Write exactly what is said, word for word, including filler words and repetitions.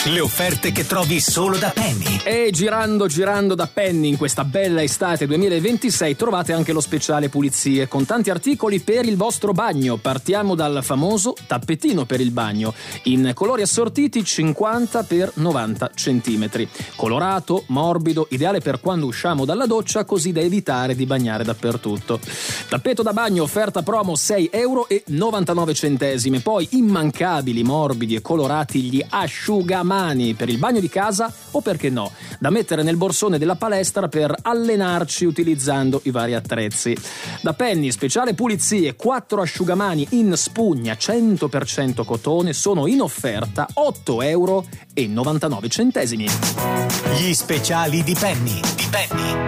Le offerte che trovi solo da Penny. E girando girando da Penny in questa bella estate duemilaventisei trovate anche lo speciale pulizie con tanti articoli per il vostro bagno. Partiamo dal famoso tappetino per il bagno in colori assortiti cinquanta per novanta centimetri. Colorato, morbido, ideale per quando usciamo dalla doccia così da evitare di bagnare dappertutto. Tappeto da bagno offerta promo sei euro e novantanove centesimi. Poi immancabili, morbidi e colorati gli asciugamani per il bagno di casa o perché no, da mettere nel borsone della palestra per allenarci utilizzando i vari attrezzi. Da Penny, speciale pulizie, quattro asciugamani in spugna cento per cento cotone sono in offerta otto euro e novantanove centesimi. Gli speciali di Penny. Di Penny.